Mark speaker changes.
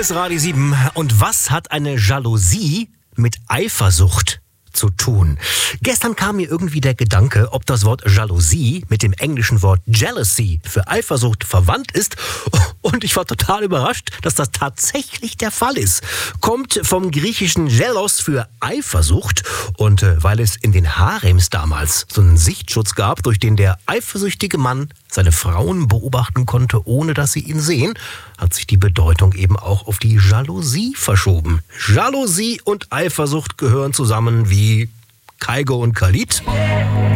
Speaker 1: ist Radio 7. Und was hat eine Jalousie mit Eifersucht zu tun? Gestern kam mir irgendwie der Gedanke, ob das Wort Jalousie mit dem englischen Wort Jealousy für Eifersucht verwandt ist. Und ich war total überrascht, dass das tatsächlich der Fall ist. Kommt vom griechischen Jelos für Eifersucht. Und weil es in den Harems damals so einen Sichtschutz gab, durch den der eifersüchtige Mann seine Frauen beobachten konnte, ohne dass sie ihn sehen, hat sich die Bedeutung eben auch auf die Jalousie verschoben. Jalousie und Eifersucht gehören zusammen wie Kaigo und Khalid.